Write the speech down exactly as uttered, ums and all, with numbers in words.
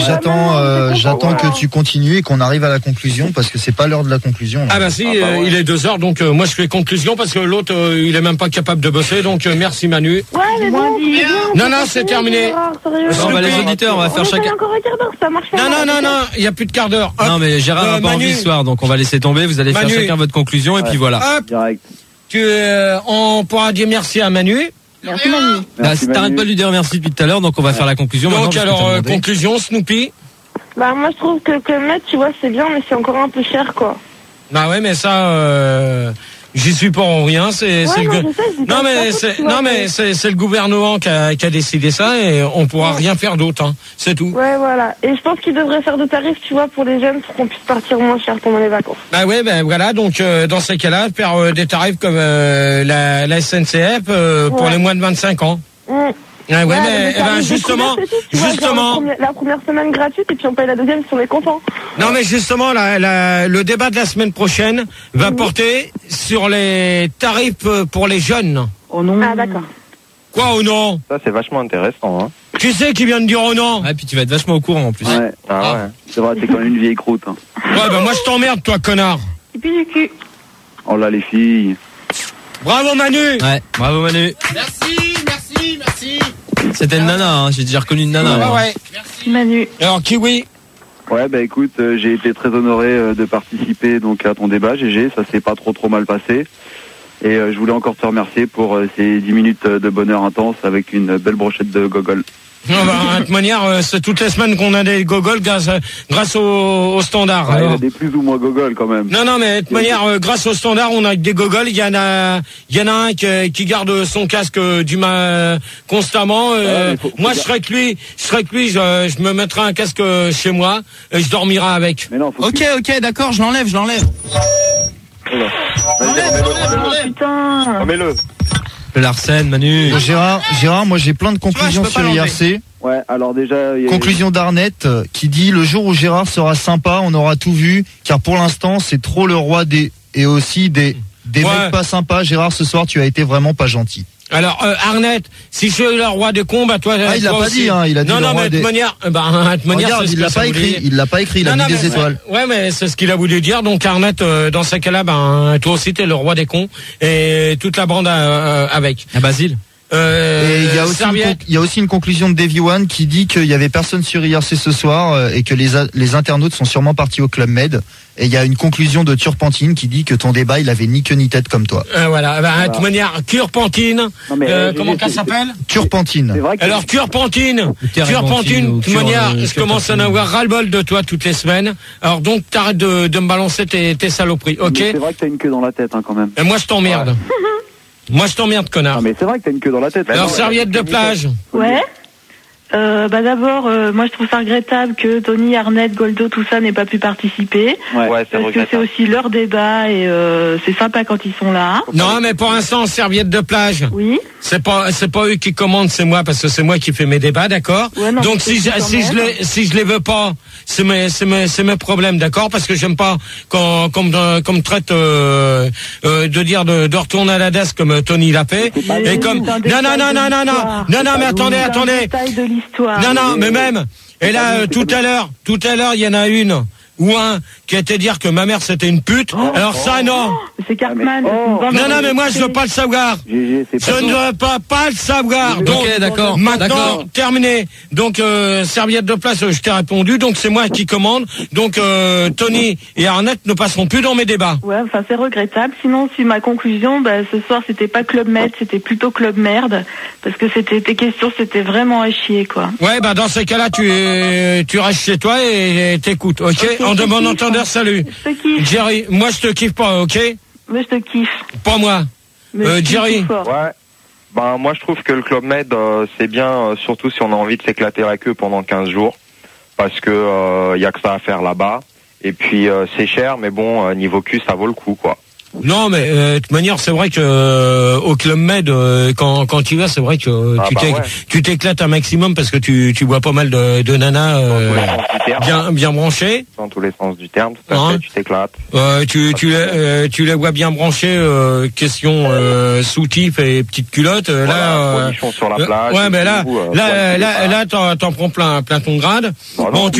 J'attends, euh, j'attends que tu continues et qu'on arrive à la conclusion parce que c'est pas l'heure de la conclusion. Là. Ah bah si, ah bah euh, ouais. il est deux heures, donc euh, moi je fais conclusion parce que l'autre euh, il est même pas capable de bosser, donc euh, merci Manu. Ouais, mais bon, c'est bon, Non, non, c'est terminé. Gérard, sérieux. Non, bah, les auditeurs, on va faire On chacun. essaye encore un quart d'heure, ça marche pas. Non, non, non, non, il y a plus de quart d'heure. Hop. Non, mais Gérard Euh, n'a pas Manu. envie ce soir, donc on va laisser tomber. Vous allez Manu. faire chacun votre conclusion et puis voilà. Hop, Direct. tu, euh, on pourra dire merci à Manu. Merci, Manu. Bah, Merci, T'arrêtes Manu. pas de lui dire merci depuis tout à l'heure, donc on va faire la conclusion. maintenant, Donc parce que alors, t'as euh, demandé. conclusion, Snoopy. Bah, moi, je trouve que le Met, tu vois, c'est bien, mais c'est encore un peu cher, quoi. Bah ouais, mais ça, euh, j'y suis pour rien. C'est, Ouais, c'est non, le... je sais, je dis pas non que mais c'est c'est, pas faute, tu vois, non mais mais- c'est, c'est le gouvernement qui a, qui a décidé ça et on pourra Ouais. rien faire d'autre. Hein. C'est tout. Ouais, voilà. Et je pense qu'ils devraient faire de tarifs, tu vois, pour les jeunes, pour qu'on puisse partir moins cher pendant les vacances. Bah ouais, ben voilà. Donc euh, dans ces cas-là, faire euh, des tarifs comme euh, la, la S N C F euh, pour Ouais. les moins de vingt-cinq ans. Mmh. Ah ouais, Ouais, mais des eh ben, tarifs de justement, commerce et tout, tu vois, genre, justement. la première- La première semaine gratuite, et puis on paye la deuxième si on est content. Non mais justement, la, la, le débat de la semaine prochaine va Mhm. porter sur les tarifs euh, pour les jeunes. Oh non. Ah, d'accord. Quoi oh non? Ça, c'est vachement intéressant. Hein. Qui c'est qui vient de dire oh non? Ouais, puis tu vas être vachement au courant en plus. Ouais. Ah ouais. C'est vrai, t'es quand même une vieille croûte. Hein. Ouais, bah moi je t'emmerde, toi, connard. Et puis du cul. Oh là, les filles. Bravo Manu. Ouais, bravo Manu. Merci, merci, merci. C'était une nana, hein. J'ai déjà reconnu une nana. Ouais, moi. ouais. Merci. Manu. Alors Kiwi. Ouais, bah écoute, euh, j'ai été très honoré euh, de participer donc à ton débat, G G. Ça s'est pas trop trop mal passé. Et euh, je voulais encore te remercier pour euh, ces dix minutes euh, de bonheur intense avec une belle brochette de gogol. Non, bah, de toute manière, euh, c'est toutes les semaines qu'on a des gogoles grâce, grâce au, au standard. Ouais, il alors. a des plus ou moins gogol quand même. Non, non, mais de toute manière, euh, grâce au standard, on a des gogoles. Il y en a, il y en a un qui, qui garde son casque euh, du ma constamment. Euh, Ouais, mais faut- faut moi, je gar- serais que lui, je serais que lui. Je, je me mettrais un casque euh, chez moi et je dormirai avec. Mais non, faut Ok, ok, d'accord, je l'enlève, je l'enlève. que... Vas-y, remets-le. Oh, putain. Remets-le. Le Larsen, Manu. Euh, Gérard, Gérard, moi j'ai plein de conclusions je peux pas sur I R l'enlever. C. Ouais, alors déjà... il y a- Conclusion d'Arnett euh, qui dit le jour où Gérard sera sympa, on aura tout vu, car pour l'instant c'est trop le roi des et aussi des des Ouais. mecs pas sympas. Gérard, ce soir tu as été vraiment pas gentil. Alors, euh, Arnett, si je suis le roi des cons, bah toi, Ah, il l'a toi pas aussi. dit, hein, il a dit non, le non, roi mais de des- toute manière, euh, bah, de toute manière, Regarde, c'est ce il que l'a ça pas voulait écrit, dire. il l'a pas écrit, il a Non, mis non, des mais- étoiles. Ouais, mais c'est ce qu'il a voulu dire. Donc Arnett, euh, dans ces cas-là, ben toi aussi t'es le roi des cons et toute la bande euh, avec. À Basile. Euh, Et il y a aussi une, Serviette. con- il y a aussi une conclusion de Davy One qui dit qu'il y avait personne sur I R C ce soir euh, et que les, a- les internautes sont sûrement partis au Club Med. Et il y a une conclusion de Turpentine qui dit que ton débat il avait ni queue ni tête comme toi. Euh, voilà. Ben, de toute manière, Curpentine. Non, mais, euh, euh, comment G G, qu'elle c'est- s'appelle? Turpentine. C'est vrai que... Alors Curpentine, Curpentine, de toute Cure, manière, euh, je commence à en Curpentine. avoir ras-le-bol de toi toutes les semaines. Alors donc t'arrêtes de, de me balancer tes, tes saloperies, Mais ok? C'est vrai que t'as une queue dans la tête hein, quand même. Et moi je t'emmerde. Moi je t'emmerde, connard. Non mais c'est vrai que t'as une queue dans la tête. Alors Non, serviette de plage. Ouais. Euh, bah d'abord, euh, moi je trouve ça regrettable que Tony, Arnett, Goldo, tout ça n'ait pas pu participer. Ouais. Ouais, c'est Parce que c'est regrettable. aussi leur débat et euh, c'est sympa quand ils sont là. Non, mais pour l'instant, serviette de plage. Oui. C'est pas, c'est pas eux qui commandent, c'est moi, parce que c'est moi qui fais mes débats, d'accord? Ouais, non, Donc mais si c'est je, quand si je même. les, si je les veux pas, c'est mes, c'est mes, c'est mes problèmes, d'accord? Parce que j'aime pas qu'on, qu'on me, qu'on me traite, euh, euh, de dire de, de retourner à la desk comme Tony l'a fait. C'est pas Et nous, comme, C'est un non, détail non, non, de non, non, non, l'histoire. non, non, mais pas attendez, C'est un attendez. détail de l'histoire. Non, non, mais même. Et là, euh, tout à l'heure, tout à l'heure, il y en a une ou un qui a été dire que ma mère c'était une pute. Alors ça, non. C'est Cartman. Ah, mais- c'est une oh. bande Non, non, mais moi je de- veux pas le savoir. G G, c'est Je pas... ne veux pas, pas le savoir. Donc, Ok, d'accord. maintenant, D'accord. terminé. Donc, euh, serviette de place, euh, je t'ai répondu. Donc, c'est moi qui commande. Donc, euh, Tony et Arnett ne passeront plus dans mes débats. Ouais, enfin c'est regrettable. Sinon, si ma conclusion, bah, ce soir c'était pas Club Med, c'était plutôt Club Merde, parce que c'était tes questions, c'était vraiment à chier quoi. Ouais, bah dans ces cas-là, tu es, tu restes chez toi et t'écoutes, ok, Ok, en je demandant kiffe. entendeur, salut. Je te kiffe, Jerry, moi je te kiffe pas, ok? mais je te kiffe. Pas moi. Mais Euh, je kiffe Jerry. tout fort. Ouais. Ben moi je trouve que le Club Med euh, c'est bien, euh, surtout si on a envie de s'éclater la queue pendant quinze jours, parce que euh, y a que ça à faire là-bas. Et puis euh, c'est cher, mais bon euh, niveau cul ça vaut le coup quoi. Non, mais euh, de toute manière, c'est vrai que euh, au Club Med, euh, quand quand tu vas, c'est vrai que euh, Ah tu bah t'éc- ouais. tu t'éclates un maximum parce que tu tu vois pas mal de, de nanas euh, Dans tous les sens du terme. bien bien branchées. Dans tous les sens du terme, tout à Hein fait, tu t'éclates. Euh, tu tu les euh, tu les vois bien branchées. Euh, question euh, soutif et petite culotte. Euh, Voilà, là, euh, production sur la euh, plage. ouais, et mais là tout, euh, là poil là qui là, dépasse. là t'en t'en prends plein plein ton grade. Bah non, Bon, tu